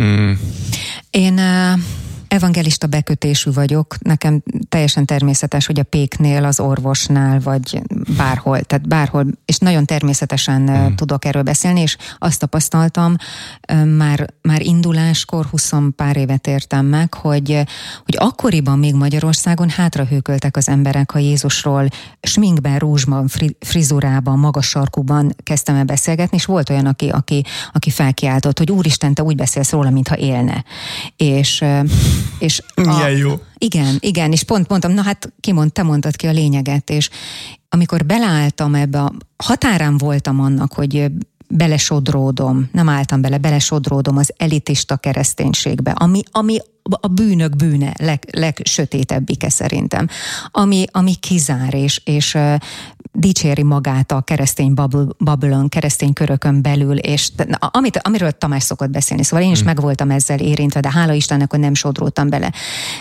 [SPEAKER 3] Én evangelista bekötésű vagyok, nekem teljesen természetes, hogy a péknél, az orvosnál, vagy bárhol, és nagyon természetesen tudok erről beszélni, és azt tapasztaltam, már induláskor, 20 pár évet értem meg, hogy akkoriban még Magyarországon hátrahőköltek az emberek, ha Jézusról sminkben, rúzsban, frizurában, magas sarkúban kezdtem el beszélgetni, és volt olyan, aki felkiáltott, hogy Úristen, te úgy beszélsz róla, mintha élne. És És
[SPEAKER 2] milyen jó.
[SPEAKER 3] Igen, és pont mondtam, na hát te mondtad ki a lényeget, és amikor beleálltam ebbe, határán voltam annak, hogy belesodródom, nem álltam belesodródom az elitista kereszténységbe, ami a bűnök bűne, legsötétebbike szerintem, ami kizár és dicséri magát a keresztény babylon, keresztény körökön belül, és amiről Tamás szokott beszélni, szóval én is meg voltam ezzel érintve, de hála Istennek, hogy nem sodródtam bele.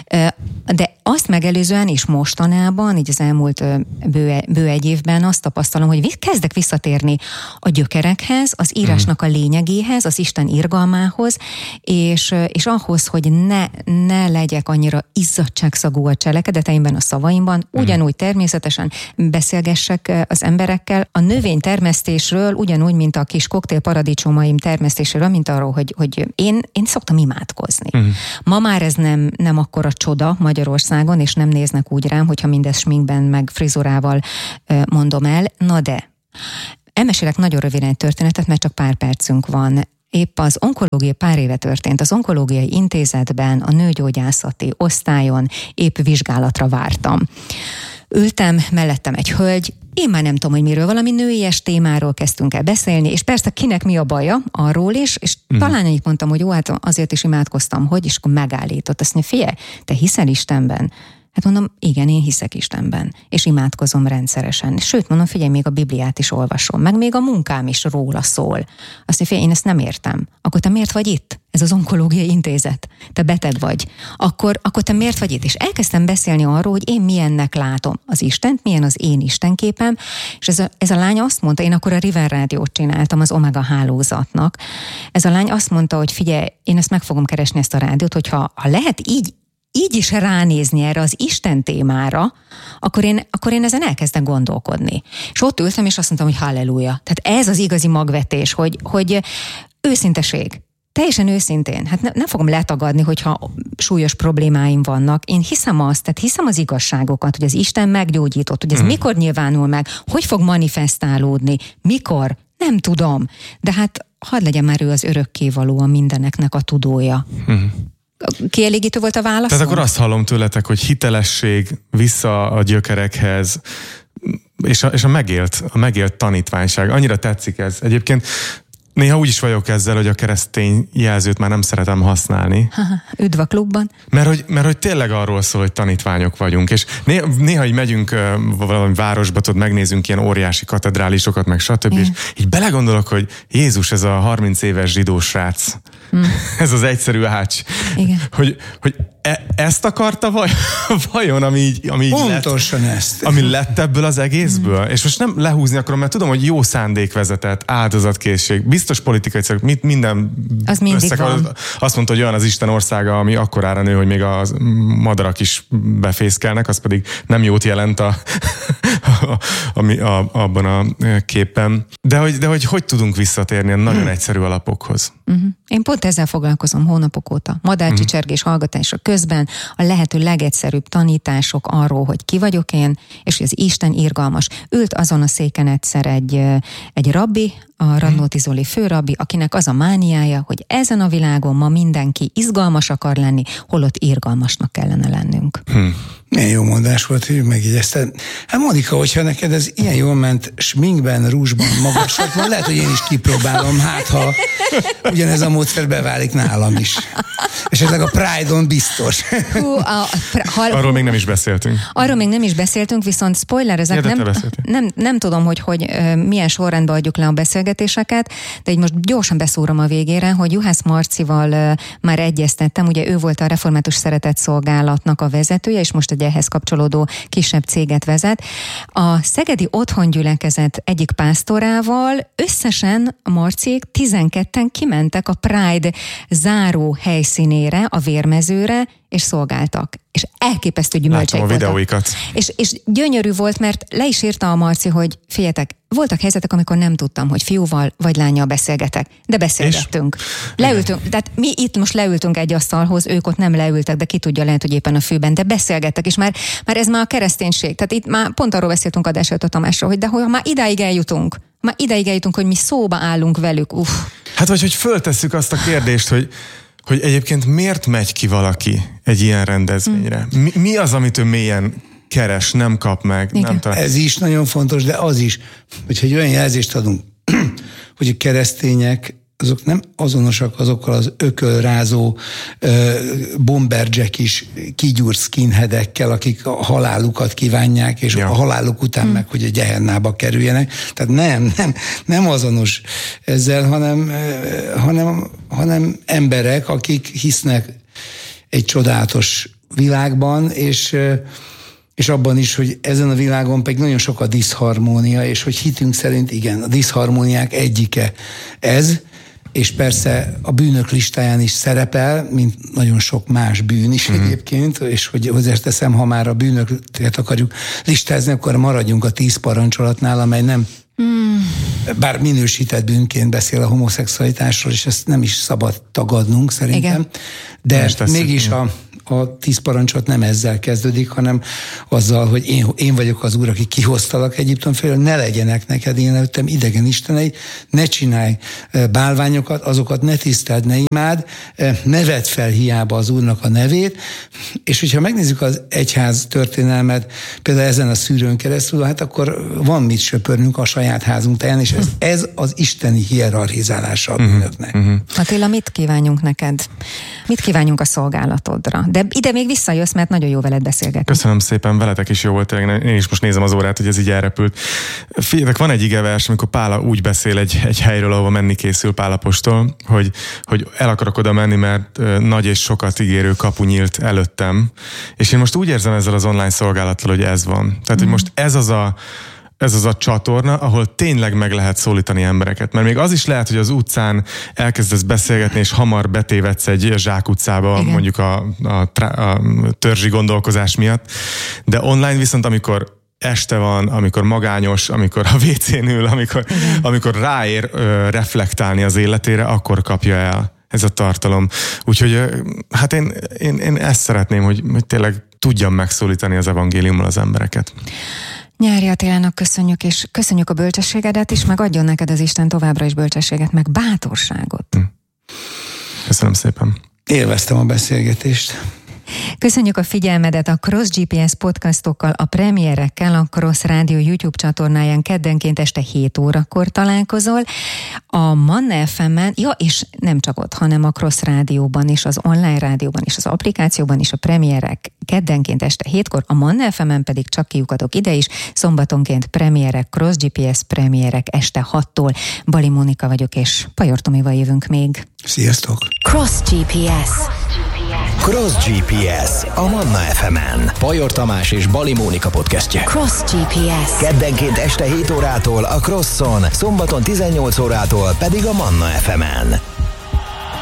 [SPEAKER 3] De azt megelőzően is mostanában, így az elmúlt bő egy évben azt tapasztalom, hogy kezdek visszatérni a gyökerekhez, az írásnak a lényegéhez, az Isten irgalmához, és ahhoz, hogy ne legyek annyira izzadságszagú a cselekedeteimben, a szavaimban, ugyanúgy természetesen beszélgessek az emberekkel a növénytermesztésről, ugyanúgy, mint a kis koktélparadicsomaim termesztéséről, mint arról, hogy én szoktam imádkozni. Ma már ez nem akkora csoda Magyarországon, és nem néznek úgy rám, hogyha mindezt sminkben meg frizurával mondom el. Na de, elmesélek nagyon röviden egy történetet, mert csak pár percünk van. Épp az onkológia pár éve történt, az onkológiai intézetben, a nőgyógyászati osztályon épp vizsgálatra vártam. Ültem, mellettem egy hölgy, én már nem tudom, hogy miről, valami nőies témáról kezdtünk el beszélni, és persze kinek mi a baja, arról is, és talán annyit mondtam, hogy jó, hát azért is imádkoztam, és akkor megállított. Azt mondja, figyelj, te hiszel Istenben? Hát mondom, igen, én hiszek Istenben, és imádkozom rendszeresen. Sőt, mondom, figyelj, még a Bibliát is olvasom, meg még a munkám is róla szól. Azt mondja, figyelj, én ezt nem értem. Akkor te miért vagy itt? Ez az onkológiai intézet. Te beteg vagy. Akkor te miért vagy itt? És elkezdtem beszélni arról, hogy én milyennek látom az Istent, milyen az én istenképem, és ez a lány azt mondta, én akkor a River Rádiót csináltam az Omega hálózatnak. Ez a lány azt mondta, hogy figyelj, én ezt meg fogom keresni, ezt a rádiót, hogyha lehet így is ránézni erre az Isten témára, akkor én ezen elkezdek gondolkodni. És ott ültem, és azt mondtam, hogy halleluja. Tehát ez az igazi magvetés, hogy őszinteség. Teljesen őszintén. Hát nem fogom letagadni, hogyha súlyos problémáim vannak. Én hiszem az igazságokat, hogy az Isten meggyógyított, hogy ez mikor nyilvánul meg, hogy fog manifestálódni, mikor, nem tudom. De hát hadd legyen már ő az örökkévaló, a mindeneknek a tudója. Kielégítő volt a válasz?
[SPEAKER 2] Tehát akkor azt hallom tőletek, hogy hitelesség, vissza a gyökerekhez, és a megélt tanítványság. Annyira tetszik ez. Egyébként néha úgy is vagyok ezzel, hogy a keresztény jelzőt már nem szeretem használni.
[SPEAKER 3] Üdv a klubban.
[SPEAKER 2] Mert hogy tényleg arról szól, hogy tanítványok vagyunk, és néha így megyünk valami városba, megnézünk ilyen óriási katedrálisokat, meg stb. És így belegondolok, hogy Jézus, ez a 30 éves zsidó srác, ez az egyszerű ács.
[SPEAKER 3] Igen.
[SPEAKER 2] Hogy ezt akarta vajon, ami így
[SPEAKER 1] pontosan
[SPEAKER 2] lett,
[SPEAKER 1] ezt.
[SPEAKER 2] Ami lett ebből az egészből? És most nem lehúzni akarom, mert tudom, hogy jó szándék vezetett, áldozatkészség, biztos politikai célok, minden azt mondta, hogy olyan az Isten országa, ami akkorára nő, hogy még a madarak is befészkelnek, az pedig nem jót jelent abban a képen. De hogy tudunk visszatérni a nagyon egyszerű alapokhoz?
[SPEAKER 3] Én pont ezzel foglalkozom hónapok óta. Madárcsicsergés hallgatása közben a lehető legegyszerűbb tanítások arról, hogy ki vagyok én, és hogy az Isten irgalmas. Ült azon a széken egyszer egy rabbi, a Radnóti Zoli főrabbi, akinek az a mániája, hogy ezen a világon ma mindenki izgalmas akar lenni, holott irgalmasnak kellene lennünk.
[SPEAKER 1] Milyen jó mondás volt, hogy megjegyezted. Hát Monika, hogyha neked ez ilyen jól ment, sminkben, rúzsban, magaslatban, lehet, hogy én is kipróbálom, hát ha ugyanez a módszer beválik nálam is. Esetleg a Pride-on biztos.
[SPEAKER 2] Arról még nem is beszéltünk.
[SPEAKER 3] Arról még nem is beszéltünk, viszont spoiler, ezek nem tudom, hogy milyen sorrendben adjuk le a beszélgetéseket, de így most gyorsan beszúrom a végére, hogy Juhász Marcival már egyeztettem, ugye ő volt a Református Szeretetszolgálatnak a vezetője, és most egy ehhez kapcsolódó kisebb céget vezet. A Szegedi Otthongyülekezet egyik pásztorával összesen Marciék 12-en kimentek a Pride záró helyszínére, a Vérmezőre, és szolgáltak. És elképesztő gyümölcsek voltak.
[SPEAKER 2] Látom a videóikat.
[SPEAKER 3] És gyönyörű volt, mert le is írta a Marci, hogy figyeljetek, voltak helyzetek, amikor nem tudtam, hogy fiúval vagy lánnyal beszélgetek, de beszélgettünk. Leültünk, tehát mi itt most leültünk egy asztalhoz, ők ott nem leültek, de ki tudja, lehet, hogy éppen a fűben, de beszélgettek, és már ez már a kereszténység. Tehát itt már pont arról beszéltünk adás előtt a Tamásról, hogy de ha már idáig eljutunk, hogy mi szóba állunk velük. Hát
[SPEAKER 2] vagy hogy föltesszük azt a kérdést, hogy egyébként miért megy ki valaki egy ilyen rendezvényre? Mi az, amit ő mélyen keres, nem kap meg? Nem
[SPEAKER 1] Ez is nagyon fontos, de az is, hogyha egy olyan jelzést adunk, hogy a keresztények azok nem azonosak azokkal az ökölrázó bomberjack-is kigyúrt skinheadekkel, akik a halálukat kívánják, és a haláluk után meg, hogy a Gehennába kerüljenek. Tehát nem azonos ezzel, hanem emberek, akik hisznek egy csodálatos világban, és abban is, hogy ezen a világon pedig nagyon sok a diszharmónia, és hogy hitünk szerint igen, a diszharmóniák egyike ez, és persze a bűnök listáján is szerepel, mint nagyon sok más bűn is egyébként, és hogy hozzáteszem, ha már a bűnöket akarjuk listázni, akkor maradjunk a 10 parancsolatnál, amely nem bár minősített bűnként beszél a homoszexualitásról, és ezt nem is szabad tagadnunk szerintem, igen. De mégis a 10 parancsolat nem ezzel kezdődik, hanem azzal, hogy én vagyok az Úr, aki kihoztalak Egyiptom felől, ne legyenek neked én előttem idegen istenei, ne csinálj bálványokat, azokat ne tiszteld, ne imád, ne vedd fel hiába az Úrnak a nevét, és hogyha megnézzük az egyház történelmet, például ezen a szűrőn keresztül, hát akkor van mit söpörnünk a saját házunk táján, és ez az isteni hierarchizálása a bűnöknek.
[SPEAKER 3] Attila, mit kívánjunk neked? Mit kívánjunk a szolgálatodra? De ide még visszajössz, mert nagyon jó veled beszélgetni.
[SPEAKER 2] Köszönöm szépen, veletek is jó volt. Én is most nézem az órát, hogy ez így elrepült. Figyeljetek, van egy igevers, amikor Pál úgy beszél egy helyről, ahova menni készül Pál apostol, hogy el akarok oda menni, mert nagy és sokat ígérő kapu nyílt előttem. És én most úgy érzem ezzel az online szolgálattal, hogy ez van. Tehát, hogy most ez az a csatorna, ahol tényleg meg lehet szólítani embereket. Mert még az is lehet, hogy az utcán elkezdesz beszélgetni, és hamar betévedsz egy zsákutcába, igen, mondjuk a törzsi gondolkozás miatt. De online viszont, amikor este van, amikor magányos, amikor a WC-n ül, amikor ráér reflektálni az életére, akkor kapja el ez a tartalom. Úgyhogy hát én ezt szeretném, hogy tényleg tudjam megszólítani az evangéliummal az embereket.
[SPEAKER 3] Nyári Attilának köszönjük, és köszönjük a bölcsességedet is, meg adjon neked az Isten továbbra is bölcsességet, meg bátorságot.
[SPEAKER 2] Köszönöm szépen.
[SPEAKER 1] Élveztem a beszélgetést.
[SPEAKER 3] Köszönjük a figyelmedet. A Cross GPS podcastokkal, a premierekkel a Cross Rádió YouTube csatornáján keddenként este 7 órakor találkozol. A Manna FM-en, és nem csak ott, hanem a Cross Rádióban is, az online rádióban is, az applikációban is a premierek keddenként este 7-kor, a Manna FM-en pedig csak kiukadok ide is, szombatonként premierek, Cross GPS premierek este 6-tól. Bali Mónika vagyok, és Pajor Tomival jövünk még.
[SPEAKER 1] Sziasztok!
[SPEAKER 4] Cross GPS. Cross GPS a Manna FM-en. Pajor Tamás és Bali Mónika podcastje. Cross GPS. Keddenként este 7 órától a Crosson, szombaton 18 órától pedig a Manna FM-en.